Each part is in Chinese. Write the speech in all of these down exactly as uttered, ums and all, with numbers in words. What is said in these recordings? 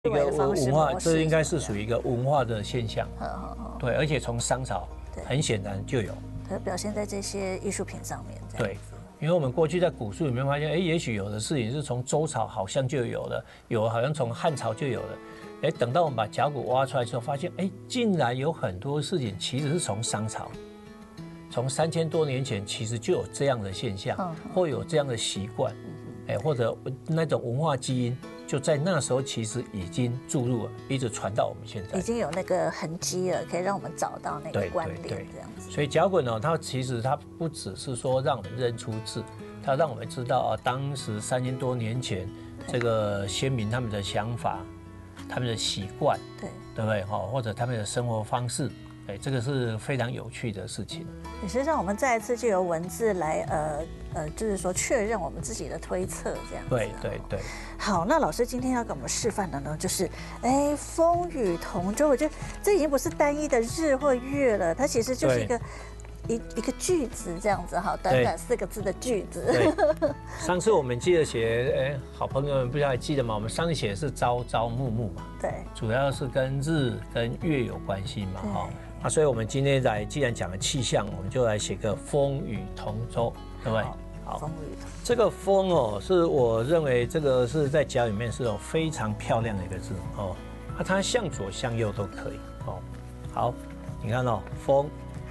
一个文化，这应该是属于一个文化的现象。对，而且从商朝很显然就有， 它表现在这些艺术品上面。 对，因为我们过去在古书里面发现，哎，也许有的事情是从周朝好像就有了，有好像从汉朝就有了。哎，等到我们把甲骨挖出来之后，发现，哎，竟然有很多事情其实是从商朝，从三千多年前其实就有这样的现象，或有这样的习惯，哎，或者那种文化基因。就在那时候，其实已经注入了，一直传到我们现在， 已经有那个痕迹了，可以让我们找到那个关联，这样子。 所以甲骨呢，它其实它不只是说让我们认出字，它让我们知道啊，当时三千多年前这个先民他们的想法、他们的习惯，对对不对？哈，或者他们的生活方式。哎，这个是非常有趣的事情， 也是让我们再一次借由文字来，呃呃，就是说确认我们自己的推测，这样子。 对对对。 好，那老师今天要给我们示范的呢，就是哎，风雨同舟。我觉得这已经不是单一的日或月了，它其实就是一个一一个句子这样子哈，短短四个字的句子。 对。上次我们记得写，哎，好朋友们不知道还记得吗？我们上次写的是朝朝暮暮嘛，对，主要是跟日跟月有关系嘛，哈。啊，所以我们今天来，既然讲了气象，我们就来写个风雨同舟，对不对？好，风雨同舟。这个风哦，是我认为这个是在甲里面是有非常漂亮的一个字哦。啊，它向左向右都可以哦。好，你看哦，风。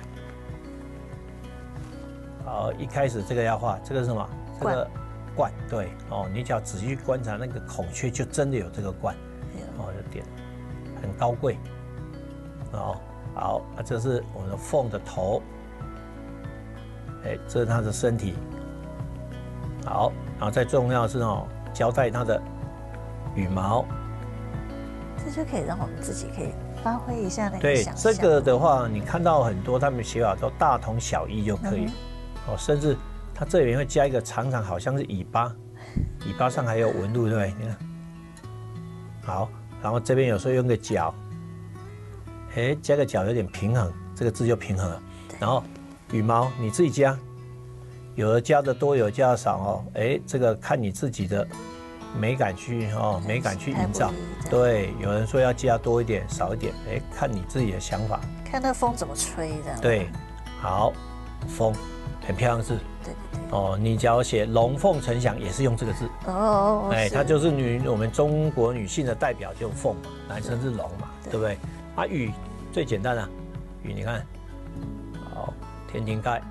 好，一开始这个要画，这个是什么？这个冠，对哦。你只要仔细观察那个孔雀，就真的有这个冠，哦，就点，很高贵，哦。好，那这是我们的凤的头，哎，这是它的身体。好，然后再重要的是哦，交代它的羽毛。 这就可以让我们自己可以发挥一下那个想象。 对，这个的话，你看到很多他们写法都大同小异就可以，嗯、哦，甚至它这里面会加一个长长，好像是尾巴，尾巴上还有纹路，对不对？你看，好，然后这边有时候用个角。哎，加个角有点平衡，这个字就平衡了。然后羽毛你自己加，有的加的多，有的加的少哦。哎，这个看你自己的美感去哦，美感去营造。对，有人说要加多一点，少一点，哎，看你自己的想法。 看那风怎么吹这样。 对，好，风很漂亮字。对对对。哦，你只要写龙凤呈祥，也是用这个字。哦。哎，它就是女我们中国女性的代表，就凤嘛，男生是龙嘛，对不对？啊，雨最简单了，雨你看，好，天庭盖，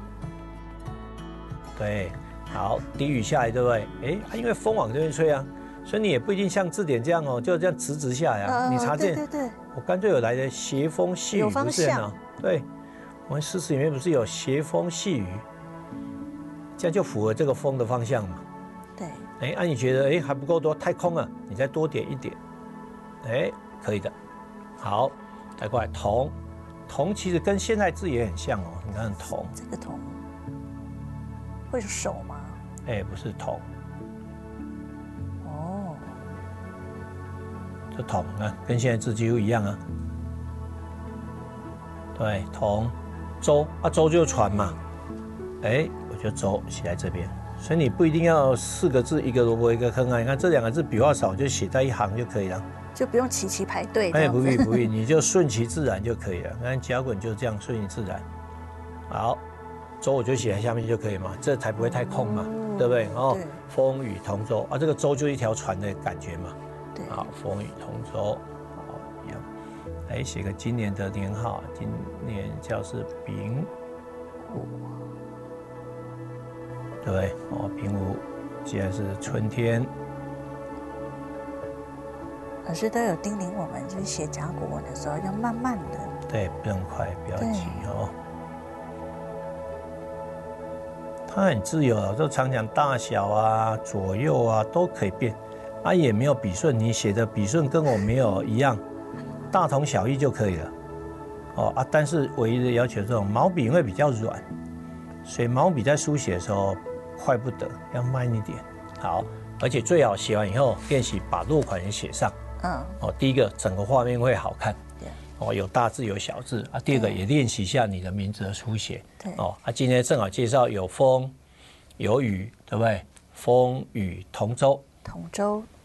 对，好，滴雨下来，对不对？哎，因为风往这边吹啊，所以你也不一定像字典这样哦，就这样直直下来啊。你查见，对对对，我干脆有来的斜风细雨，不是呢？对，我们诗词里面不是有斜风细雨，这样就符合这个风的方向嘛。对，哎，啊，你觉得哎还不够多，太空了，你再多点一点，哎，可以的，好。再过来同，同其实跟现在字也很像哦。你看同， 这个同会是手吗？ 哎，不是同。哦，这同，你看跟现在字几乎一样啊。对，同，舟啊，舟就是船嘛。哎，我就舟写在这边，所以你不一定要四个字一个萝卜一个坑啊。你看这两个字笔画少，就写在一行就可以了。 就不用齐齐排队， 哎，不必不必，你就顺其自然就可以了。看甲骨就这样顺其自然。好，舟我就写在下面就可以嘛，这才不会太空嘛，哦、对不对？哦，风雨同舟啊，这个舟就一条船的感觉嘛。对。好，风雨同舟，好一样。来写个今年的年号，今年叫是丙午，对不对？哦，丙午，现在是春天。 老师都有叮咛我们，就是写甲骨文的时候要慢慢的， 对，不用快，不要急哦。它很自由啊，就常讲大小啊、左右啊都可以变，啊也没有笔顺，你写的笔顺跟我没有一样，大同小异就可以了。哦啊，但是唯一的要求这种毛笔因为比较软，所以毛笔在书写的时候快不得，要慢一点。好，而且最好写完以后练习把落款也写上。嗯，哦，第一个整个画面会好看，哦，有大字有小字啊。第二个也练习一下你的名字的书写，对，哦，啊，今天正好介绍有风，有雨，对不对？风雨同舟， 同舟。